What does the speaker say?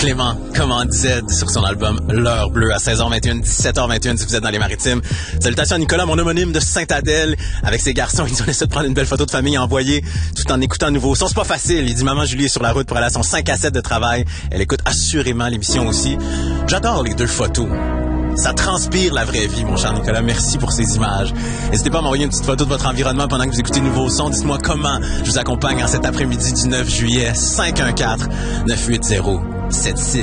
Clément, comment Z sur son album L'heure bleue à 16h21, 17h21 si vous êtes dans les Maritimes. Salutations à Nicolas, mon homonyme de Sainte-Adèle. Avec ses garçons, ils ont essayé de prendre une belle photo de famille à envoyer tout en écoutant un nouveau son. C'est pas facile. Il dit maman Julie est sur la route pour aller à son 5 à 7 de travail. Elle écoute assurément l'émission aussi. J'adore les deux photos. Ça transpire la vraie vie, mon cher Nicolas. Merci pour ces images. N'hésitez pas à m'envoyer une petite photo de votre environnement pendant que vous écoutez Nouveau Son. Dites-moi comment je vous accompagne en cet après-midi du 9 juillet. 514-980-76